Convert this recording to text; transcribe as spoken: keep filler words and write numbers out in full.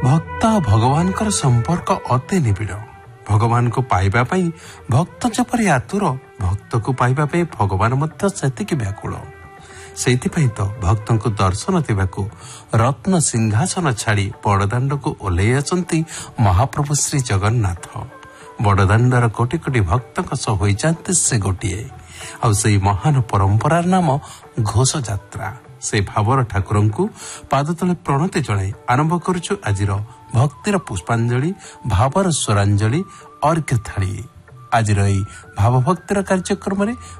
भक्त भगवान संपर्क अति निबिड़। भगवान को पाइबा पई भक्त जपरि आतुर, भक्त को पाइबा पई भगवान मध्य सेतिकी व्याकुल। सेइथिपई तो भक्तों को दर्शन देवाकू रत्न सिंहासन छाड़ी बड़दाण्ड को ओह्लई आसंती महाप्रभु श्री जगन्नाथ। बड़दाण्डर कोटि कोटि भक्तों सह होई जाते से गोटिए आ से महान परंपरार नाम घोष यात्रा। से भावर ठाकुर को पाद तले प्रणति जणाई आरंभ करुछु आजिर भक्तिर पुष्पांजलि, भावर स्वरांजलि, अर्घ्य थाली। आजिर एई भाव भक्तिर कार्यक्रम